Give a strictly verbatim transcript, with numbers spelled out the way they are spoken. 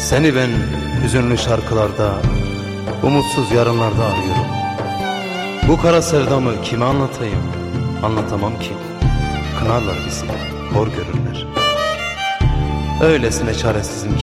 Seni ben hüzünlü şarkılarda, umutsuz yarınlarda arıyorum. Bu kara sevdamı kime anlatayım? Anlatamam ki. Kınarlar bizi, hor görürler. Öylesine çaresizim